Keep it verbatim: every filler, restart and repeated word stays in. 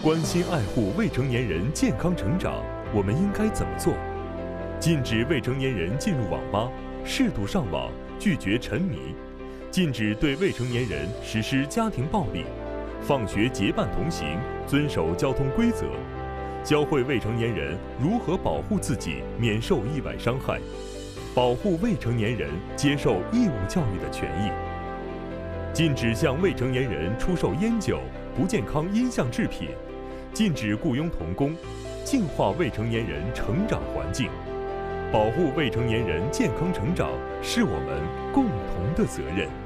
关心爱护未成年人健康成长，我们应该怎么做？禁止未成年人进入网吧，适度上网，拒绝沉迷；禁止对未成年人实施家庭暴力；放学结伴同行，遵守交通规则；教会未成年人如何保护自己免受意外伤害；保护未成年人接受义务教育的权益；禁止向未成年人出售烟酒、不健康音像制品；禁止雇佣童工，净化未成年人成长环境。保护未成年人健康成长是我们共同的责任。